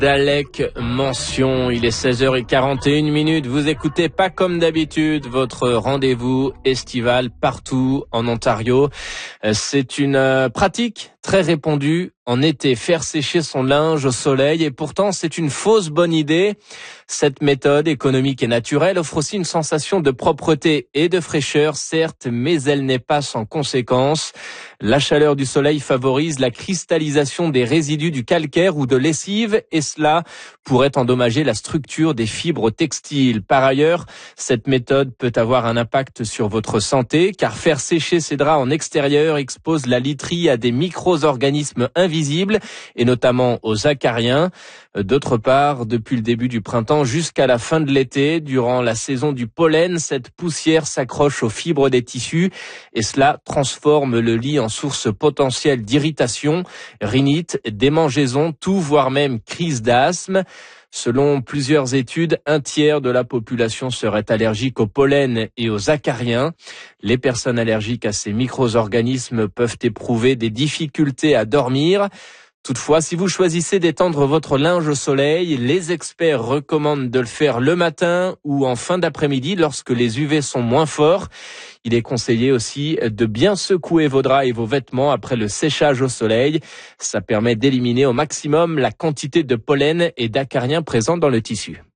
Dalek Mention, il est 16h41, vous écoutez pas comme d'habitude votre rendez-vous estival partout en Ontario. C'est une pratique très répandue en été, faire sécher son linge au soleil, et pourtant c'est une fausse bonne idée. Cette méthode économique et naturelle offre aussi une sensation de propreté et de fraîcheur, certes, mais elle n'est pas sans conséquences. La chaleur du soleil favorise la cristallisation des résidus du calcaire ou de lessive, et cela pourrait endommager la structure des fibres textiles. Par ailleurs, cette méthode peut avoir un impact sur votre santé, car faire sécher ces draps en extérieur expose la literie à des micro-organismes invisibles, et notamment aux acariens. D'autre part, depuis le début du printemps jusqu'à la fin de l'été, durant la saison du pollen, cette poussière s'accroche aux fibres des tissus, et cela transforme le lit en source potentielle d'irritation, rhinite, démangeaison, toux, voire même crise d'asthme. Selon plusieurs études, un tiers de la population serait allergique au pollen et aux acariens. Les personnes allergiques à ces micro-organismes peuvent éprouver des difficultés à dormir. Toutefois, si vous choisissez d'étendre votre linge au soleil, les experts recommandent de le faire le matin ou en fin d'après-midi lorsque les UV sont moins forts. Il est conseillé aussi de bien secouer vos draps et vos vêtements après le séchage au soleil. Ça permet d'éliminer au maximum la quantité de pollen et d'acariens présents dans le tissu.